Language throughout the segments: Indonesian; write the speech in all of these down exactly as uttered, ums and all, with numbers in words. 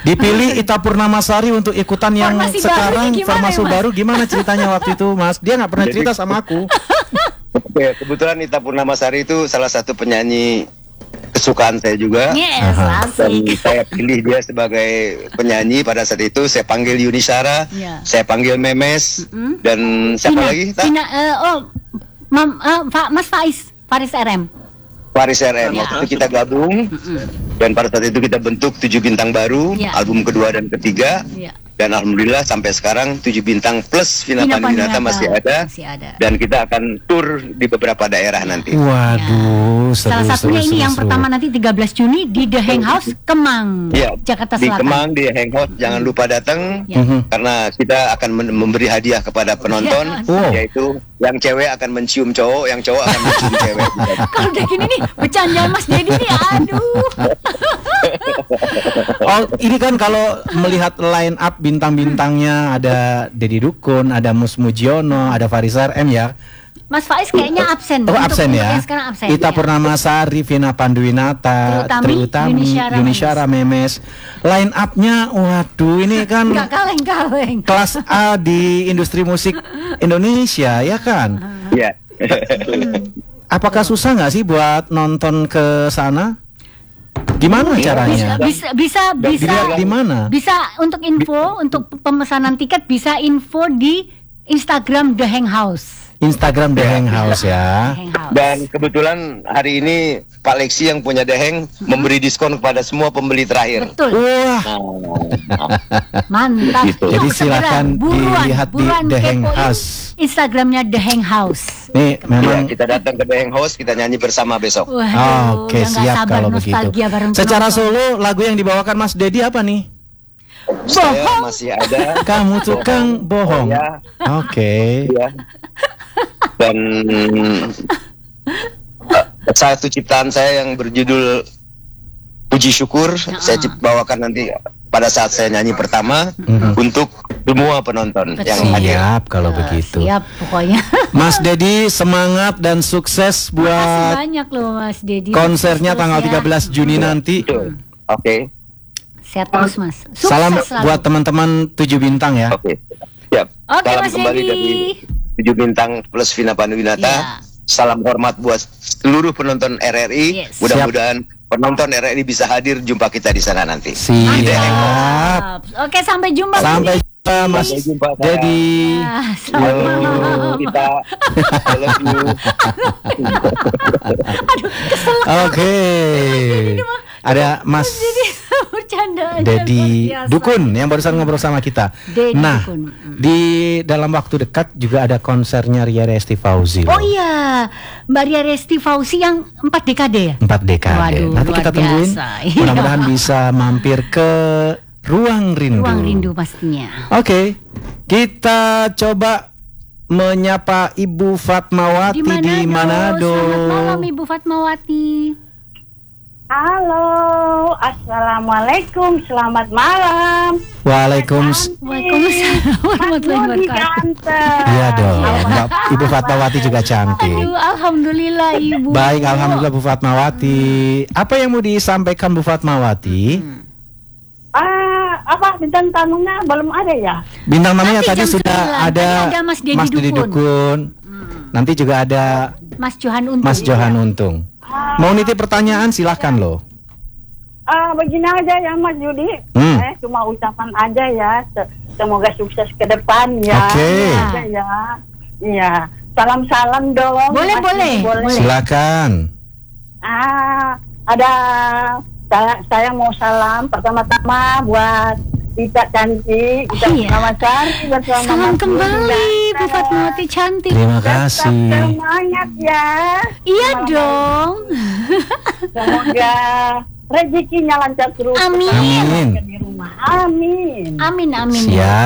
Dipilih Ita Purnamasari untuk ikutan yang Formasi sekarang baru gimana, formasi ya, Mas? baru. Gimana ceritanya waktu itu, Mas? Dia nggak pernah Jadi- cerita sama aku. Ya, kebetulan Ita Purnamasari itu salah satu penyanyi kesukaan saya juga. Yes, Aha. Dan asik. saya pilih dia sebagai penyanyi pada saat itu. Saya panggil Yuni Shara, Ya. saya panggil Memes, Mm-mm. dan siapa Vina, lagi? Tak? Vina, eh, oh, Mam, eh, Pak Mas Faiz, Faris R M. Paris R M. Ya. Waktu itu kita gabung, dan pada saat itu kita bentuk Tujuh Bintang Baru, Ya. album kedua dan ketiga. Ya. Dan alhamdulillah sampai sekarang Tujuh Bintang plus Vina Vina Panduwinata Panduwinata masih ada. masih ada. Dan kita akan tur di beberapa daerah nanti. Waduh, seru, Salah satunya seru, ini seru, yang seru. pertama nanti tiga belas Juni di The Hang House Kemang, Iya, Jakarta di Selatan. Kemang, di Hangout, jangan lupa datang. Ya. Mhm. Karena kita akan men- memberi hadiah kepada penonton, Wow. yaitu yang cewek akan mencium cowok, yang cowok akan mencium cewek. Kalau udah gini nih, bercanda Mas Dedi nih, aduh. Oh, ini kan kalau melihat line up bintang-bintangnya ada Deddy Dukun, ada Mus Mujiono, ada Faris R M ya. Mas Faiz kayaknya absen. Oh, Untuk- absen untuk ya. yang sekarang absen. Ita ya. Purnamasari, Vina Panduwinata, Tri Tri Utami, Utami, Yuni Shara Yuni Shara, Memes. Line up-nya, waduh, ini kan Nggak kaleng-kaleng. kelas A di industri musik Indonesia, ya kan? Iya. Apakah susah nggak sih buat nonton ke sana? Gimana caranya? Bisa bisa bisa Dilihat di mana? bisa untuk info untuk pemesanan tiket bisa info di Instagram The Hang House. Instagram The Hang House ya. The Hang House. Dan kebetulan hari ini Pak Lexi yang punya Deheng memberi diskon kepada semua pembeli terakhir. Betul. Wah, Mantap. Gitu. Jadi Yuk, segera, silakan buruan, dilihat di buruan The Hang kepoin House. Instagramnya The Hang House. nih Ya, memang. kita datang ke Deheng House, kita nyanyi bersama besok. Waduh, Oh, Oke, udah nggak siap sabar kalau begitu. nostalgia bareng Secara penonton. solo lagu yang dibawakan Mas Dedi apa nih? Saya masih ada. Kamu tukang bohong. Ya, Oke. ya. Dan eh, satu ciptaan saya yang berjudul Puji Syukur, saya cip- bawakan nanti pada saat saya nyanyi pertama Mhm. untuk semua penonton Betul. yang hadir. Siap kalau Eh, begitu. Siap pokoknya. Mas Dedi semangat dan sukses Makasih buat banyak loh Mas Dedi. konsernya Terus tanggal ya. tiga belas Juni nanti. Betul. Oke, Sehat terus Mas. Sukses Salam selalu. buat teman-teman tujuh bintang ya. oke. Siap. Oke, Salam Mas kembali Dedi. dari Tujuh Bintang plus Vina Panduwinata. Ya. Salam hormat buat seluruh penonton R R I. Yes. Mudah-mudahan penonton R R I bisa hadir, jumpa kita di sana nanti. Siap. Mantap. Oke, sampai jumpa. Mas Sampai Dedi. jumpa Mas Sampai jumpa, sayang. Dedi. Ah, selamat Halo, malam. kita. I love you. Oke. Ada Mas Jadi bercanda aja, Dedi luar biasa. Dukun yang barusan ngobrol sama kita. Dedi Nah, Dukun. Mm. di dalam waktu dekat juga ada konsernya Ria Resti Fauzi. Oh loh. iya, Mbak Ria Resti Fauzi yang empat dekade ya? Empat dekade. Waduh, Nanti luar kita tungguin. biasa. Iya. Mudah-mudahan bisa mampir ke Ruang Rindu. Ruang Rindu pastinya. Oke, kita coba menyapa Ibu Fatmawati di Manado. Selamat malam Ibu Fatmawati. Halo, assalamualaikum, selamat malam. Waalaikumsalam. Waalaikumsalam warahmatullahi Mas Budi wabarakatuh. ganteng. Iya dong, Iya. Mbak Ibu Fatmawati juga cantik. Aduh, alhamdulillah Ibu. Baik, alhamdulillah Bu Fatmawati. Apa yang mau disampaikan Bu Fatmawati? Ah, apa bintang tamunya belum ada ya? Bintang tamunya Nanti tadi jam sudah sembilan. ada, Tadi ada Mas Dedi Dedi Dukun. Dukun. Nanti juga ada Mas Johan Untung. Mas Johan Untung. Mau nitip pertanyaan silahkan loh. Ah, begini aja ya Mas Yudi. Hmm. Eh, cuma ucapan aja ya. Se- Semoga sukses ke depan ya. Oke. Aja ya. Iya. Salam-salam dong. Boleh, Mas boleh, Yudi, boleh. Silakan. Ah, ada saya, saya mau salam pertama-tama buat Ita cantik, Ita Iya. Purnamasari bersama Salam Mas Budi kembali Bu ganteng. Fatmawati cantik. Terima Tetap kasih. semangat ya. Iya dong. Semoga rezekinya lancar terus. Amin. Tetap Amin. di rumah. Amin. Amin amin. Siap.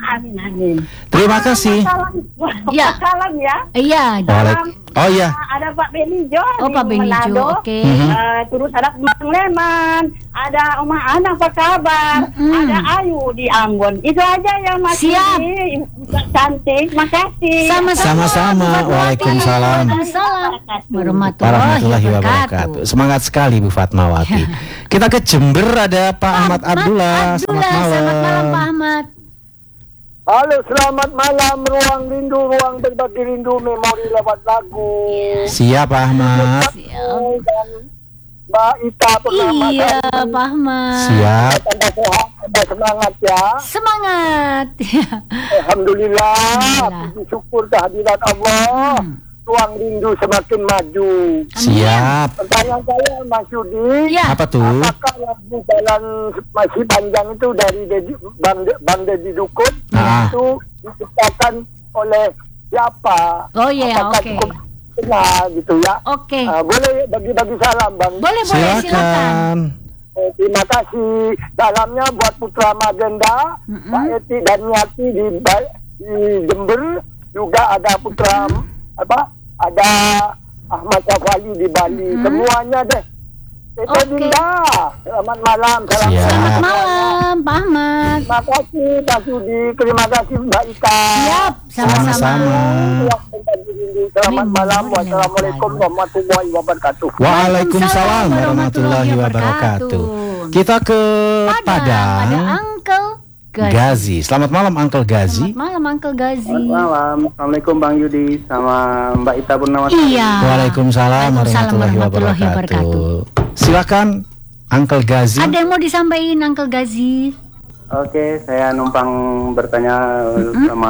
Amin, amin. Terima kasih. Salam, Ya. salam ya. Iya. Waalaikumsalam. Oh iya. Ada Pak Benijo Oh, di Pak Benijo. Manado. Oke. Mhm. Eh, terus ada Bang Leman, ada Oma Ana apa kabar? Mm-mm. Ada Ayu di Ambon. Itu aja yang masih Siap. di cantik. Makasih. Sama-sama. Sama-sama. Waalaikumsalam. Waalaikumsalam. Warahmatullahi Warahmatullahi wabarakatuh. wabarakatuh. Semangat sekali Bu Fatmawati. Kita ke Jember, ada Pak Ahmad Abdullah. Selamat Abdullah, selamat malam Pak malam. Ahmad. Halo, selamat malam. Ruang rindu, ruang berbagi rindu, memori lewat lagu. Siap Pak Ahmad. Siap. Dan Mbak Ita pernah Iya, Pak Ahmad. Siap. Tambah sehat, tambah semangat ya. Semangat. Alhamdulillah, Alhamdulillah. puji syukur kehadiran Allah. Hmm. Ruang rindu semakin maju. Siap. Pertanyaan saya Mas Yudi, Ya. Apa tuh? apakah lagu jalan masih panjang itu dari Dedi, Bang, De- Bang Deddy Dukun Ah. itu diciptakan oleh siapa? Oh iya, Apakah oke. cukup kenal gitu ya? Oke. Ah, boleh bagi-bagi salam Bang. Boleh, boleh, silakan. Silakan. Eh, terima kasih. Dalamnya buat Putra Magenda, Mm-mm. Pak Eti dan Nyati di, Ba- di Jember, juga ada Putra apa? Ada Ahmad Safali di Bali. Mm-mm. Semuanya deh. Itu Oke. Dinda. Selamat malam. Salam Siap. Selamat malam, Pak Ahmad. Terima kasih Pak Sudi. Terima kasih Mbak Ika. Siap, sama-sama. Sama-sama. Selamat malam. Boleh, Wassalamualaikum boleh. warahmatullahi wabarakatuh. Waalaikumsalam warahmatullahi wabarakatuh. Kita ke Padang, Padang. ada Uncle Gazi. Gazi. Selamat malam Uncle Gazi. Selamat malam, Uncle Gazi. Malam, Assalamualaikum Bang Yudi sama Mbak Ita Purnawati. Iya. Waalaikumsalam warahmatullahi warahmatullahi wabarakatuh. Silakan Uncle Gazi. Ada yang mau disampaikan, Uncle Gazi? Oke, saya numpang bertanya sama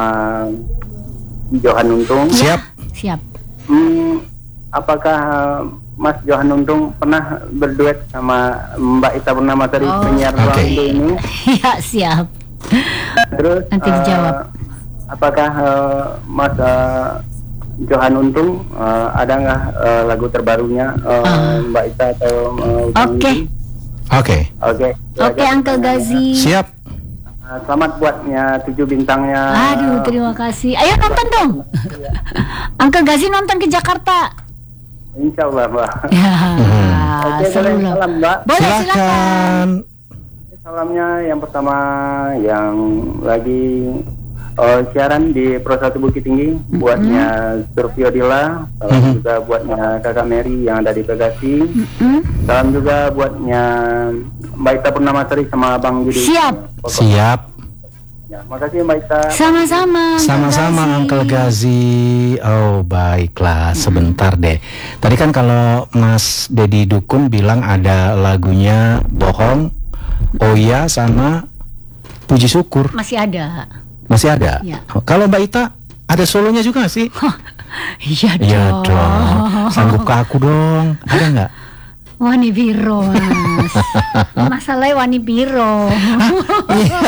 Johan Untung. Siap. Siap. Hmm, apakah Mas Johan Untung pernah berduet sama Mbak Ita Purnawati Oh. penyiar Oke. Ruang Rindu ini? Ya, siap. Terus Nanti eh, dijawab. apakah eh, Mas eh, Johan Untung eh, ada nggak eh, lagu terbarunya eh, Ah. Mbak Ita atau eh, Bang Oke. Yudi? Oke. Oke. Oke, Uncle Gazi. Siap. Uh, selamat buatnya tujuh bintangnya. Aduh, terima kasih. Ayo nonton dong. Uncle Gazi nonton ke Jakarta. Insya Allah, Mbak. Ya, Oke, seru boleh loh. salam, Mbak. Boleh, silakan. Silakan. Salamnya yang pertama yang lagi uh, siaran di Pro satu Bukit Tinggi, buatnya Survio Dila, salam Mhm. juga buatnya Kakak Mary yang ada di Bekasi, Hmm? salam juga buatnya Mbak Ita Purnamasari sama Bang Yudi. Siap. Pokok. Siap. Ya, makasih Mbak Ita. Sama-sama. Uncle Sama-sama Gazi. Uncle Gazi. Oh baiklah, sebentar deh. Tadi kan kalau Mas Deddy Dukun bilang ada lagunya Bohong, Oh iya sama Puji Syukur. Masih ada. Masih ada? Ya. Oh, kalau Mbak Ita ada solonya juga nggak sih? Iya dong. Iya dong. Sanggup ke aku dong. Ada nggak? Wani Biro, Mas. Masalahnya Wani Biro. Iya.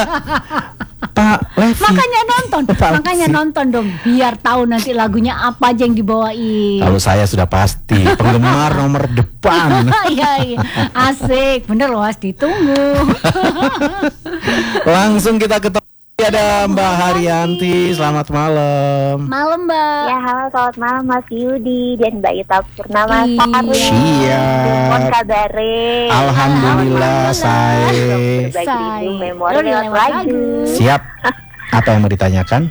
Pak Levi. Makanya nonton, Pak makanya Levi. nonton dong, biar tahu nanti lagunya apa aja yang dibawain. Kalau saya sudah pasti penggemar nomor depan. Iya, iya. Asik, bener loh, Mas, ditunggu. Langsung kita ketemu, ada Mbak Haryanti. Selamat malam. Malam, Mbak. Ya, halo, selamat malam Mas Yudi dan Mbak Ita Purnamasari. Iya. Mohon Siap. kabare. Alhamdulillah, saya. Berbagi Say. rindu memori Lo lewat lewat lagu. lagu. Siap. Apa yang mau ditanyakan?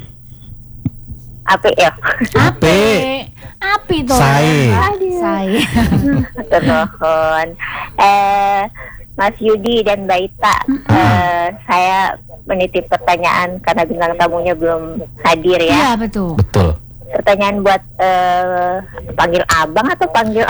Apa ya? Ape. Api tuh. Say. Saya. Termohon. Eh, Mas Yudi dan Mbak Ita, eh, saya menitip pertanyaan karena bintang tamunya belum hadir ya. Iya, betul. Betul. Pertanyaan buat eh, panggil abang atau panggil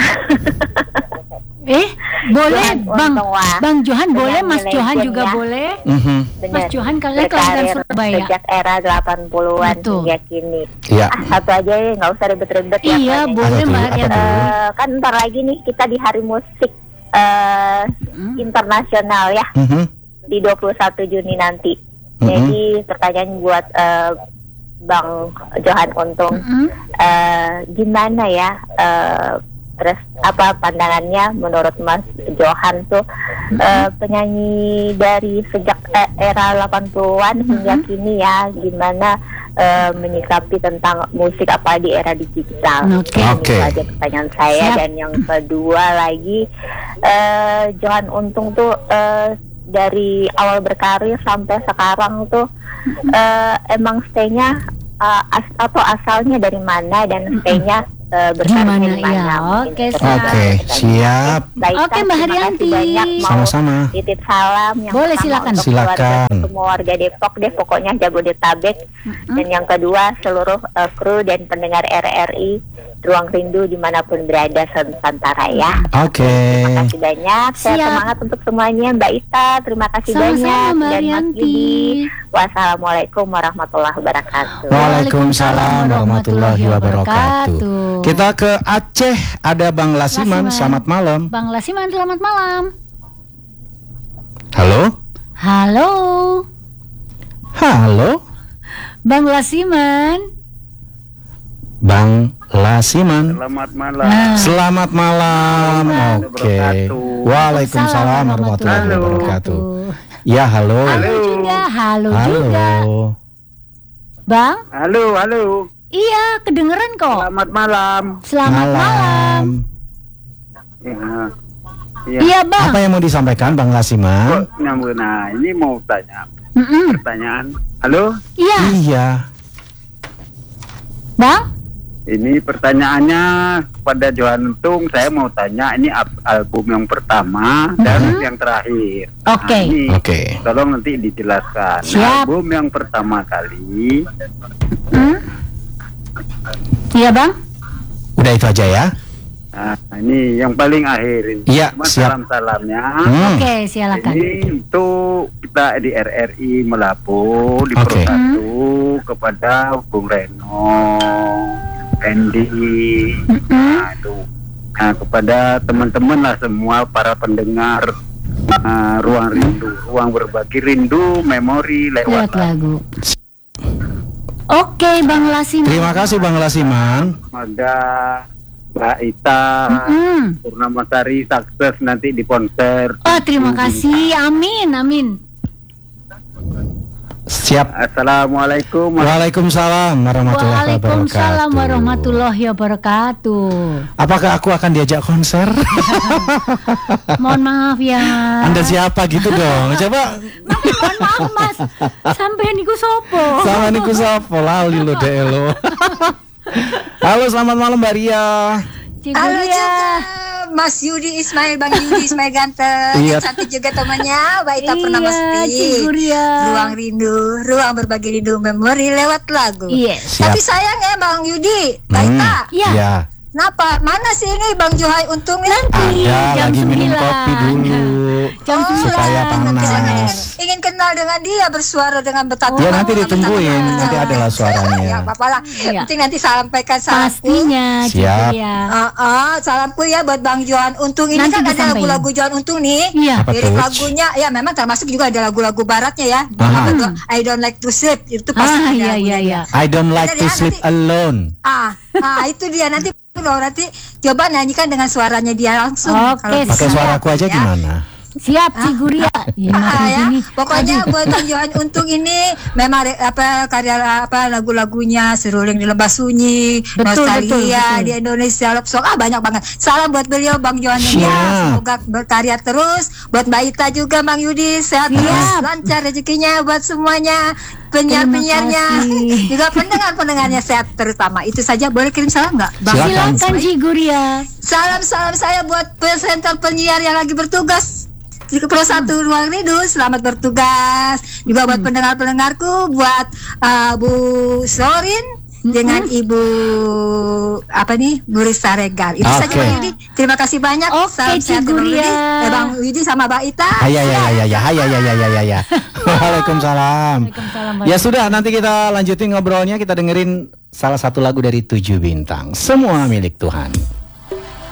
Eh, boleh, Johan Bang. Untung, wah. Bang Johan boleh, Mas Penyanyi Johan legend juga ya. boleh. Mhm. Mas Johan kalian kelahiran berkarir Surabaya. sejak era delapan puluhan Betul. hingga kini. Iya. Ah, satu aja ya, nggak usah ribet-ribet ya. Iya, Pak. boleh, Apa tuh? Mbak Apa Haryanti. tuh? Eh, kan ntar lagi nih kita di Hari Musik eh, Hmm. Internasional ya, Mhm. di dua puluh satu Juni nanti. Mhm. Jadi pertanyaan buat eh, Bang Johan Untung, Mm-mm. eh, gimana ya eh, terus apa pandangannya menurut Mas Johan tuh eh, penyanyi dari sejak eh, era delapan puluhan hingga kini ya, gimana eh, menyikapi tentang musik apa di era digital. Oke. Ini Oke. aja pertanyaan saya. Siap. Dan yang kedua lagi, eh, Johan Untung tuh eh, dari awal berkarir sampai sekarang tuh eh, emang stay-nya eh, as- atau asalnya dari mana dan stay-nya eh, berkarirnya di Gimana, mana? ya. Mungkin Oke, seperti siap. Oke, itu. siap. Baik, Oke, Mbak terima kasih Haryanti. banyak. Mau Sama-sama. titip salam yang Boleh, pertama silakan. untuk keluarga, Silakan. semua warga Depok deh, pokoknya Jabodetabek. Dan yang kedua seluruh eh, kru dan pendengar R R I Ruang Rindu dimanapun berada Nusantara ya. Oke. Terima kasih banyak. Saya Siap. semangat untuk semuanya, Mbak Ita. Terima kasih Sama-sama, banyak. Mbak Dan Mas Haryanti. Yudi. Wassalamualaikum warahmatullahi wabarakatuh. Waalaikumsalam warahmatullahi wabarakatuh. Kita ke Aceh, ada Bang Lasiman. Lasiman. Selamat malam. Bang Lasiman, selamat malam. Halo? Halo, Halo? Bang Lasiman. Bang Lasiman. Selamat malam. Nah, Selamat malam. Oke. Waalaikumsalam warahmatullahi Halo. wabarakatuh. Ya, halo. Halo juga, halo, Halo. juga. Bang, Halo, halo. iya kedengeran kok. Selamat malam. Selamat malam. Ya. Ya. Iya Bang. Apa yang mau disampaikan Bang Lasiman? Kok nyambung? Nah, ini mau tanya Mm-mm. pertanyaan. Halo, Iya, Iya. Bang. ini pertanyaannya kepada Johan Untung. Saya mau tanya, ini ab- album yang pertama dan yang terakhir. Oke. Nah, ini Oke. tolong nanti dijelaskan. Siap. Album yang pertama kali, Hmm? Iya Bang. Udah itu aja ya. nah, ini yang paling akhir ini. Iya, Cuma siap. salam-salamnya. Hmm. Oke, silakan. Ini untuk kita di R R I Melapo di Oke. Persatu kepada Bung Reno, Andy, nah, itu. Nah, kepada teman-teman lah semua para pendengar uh, Ruang Rindu, Ruang Berbagi Rindu, Memori Lewat lewat lagu. lagu. Oke, Bang Lasiman. Terima kasih Bang Lasiman. Semoga Mbak Ita, Hmm. Purnamasari sukses nanti di konser. Oh, terima kasih. Amin, amin. Siap. Assalamualaikum. Waalaikumsalam warahmatullahi Waalaikumsalam wabarakatuh. warahmatullahi wabarakatuh. Apakah aku akan diajak konser? Mohon maaf ya. Anda siapa gitu dong? Coba Mohon maaf Mas. Sampai niku sopo. sama niku sapa lali lo deh lo. Halo, selamat malam Mbak Ria. Halo Ciburia. juga Mas Yudi Ismail, Bang Yudi Ismail ganteng. Iya. Yang cantik juga temannya Mbak Ita Iya, Purnamasti. Ciburia. Ruang rindu, ruang berbagi rindu, memori lewat lagu. Yes. Siap. Tapi sayang ya Bang Yudi, Mbak Hmm, Ita. Iya. Ya. Kenapa? Mana sih ini Bang Johai Untung ini? Nanti Ada jam lagi minum sembilan. kopi dulu. Jam Oh, supaya lah, nanti saya ingin, panas. ingin kenal dengan dia, bersuara dengan betapa. Ya, nanti ditungguin, nanti adalah suaranya. Ya, apa lah. Iya. Penting nanti sampaikan salamku. Pastinya Siap. Ciburia. Ah, ah, salamku ya buat Bang Johan Untung. Ini Nanti kan ada disampaikan. lagu-lagu Johan Untung nih. Iya. Apa Lirik tuh? lagunya ya memang termasuk juga ada lagu-lagu baratnya ya. Aha. Lagu I Don't Like to Sleep itu pasti Ah, ada iya iya lagunya. iya. I don't like to Bener ya, sleep nanti- alone. Ah, ah itu dia nanti loh nanti coba nyanyikan dengan suaranya dia langsung. Oke, Kalau bisa. Pakai suaraku aja Ya. gimana? Siap Ciguria. Ya, Ah, ya, ini. pokoknya buat Bang Johan Untung ini memang re- apa karya apa lagu-lagunya Seruling di Lembah Sunyi, Betul, Nostalgia betul, betul. di Indonesia Love Song, ah banyak banget. Salam buat beliau Bang Johan Siap. ya, semoga berkarya terus. Buat Mbak Ita juga Bang Yudi sehat Siap. terus, lancar rezekinya buat semuanya. Penyiar-penyiarnya Terima kasih. juga pendengar-pendengarnya sehat terutama. Itu saja, boleh kirim salam nggak? Bang? Silakan. Silakan Ciguria. Salam-salam saya buat presenter penyiar yang lagi bertugas di Pro satu Ruang Rindu, selamat bertugas. Juga buat pendengar-pendengarku, buat uh, Bu Sorin dengan Ibu apa nih, Bu Rista Regal. Itu saja Oke. Bang Yudi. Terima kasih banyak. Oke, Salam sehat Bang Ciguria. Yudi, eh, Bang Yudi sama Mbak Ita. Ayah ya ya ya ya ya ya ya ya ya. Waalaikumsalam. Waalaikumsalam. Ya sudah, nanti kita lanjutin ngobrolnya, kita dengerin salah satu lagu dari Tujuh Bintang. Semua milik Tuhan.